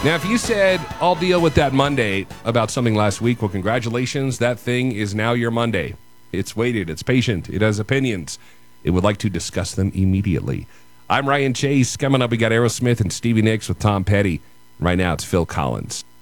Now, if you said, I'll deal with that Monday about something last week, well, congratulations. That thing is now your Monday. It's waited. It's patient. It has opinions. It would like to discuss them immediately. I'm Ryan Chase. Coming up, we got Aerosmith and Stevie Nicks with Tom Petty. Right now, it's Phil Collins.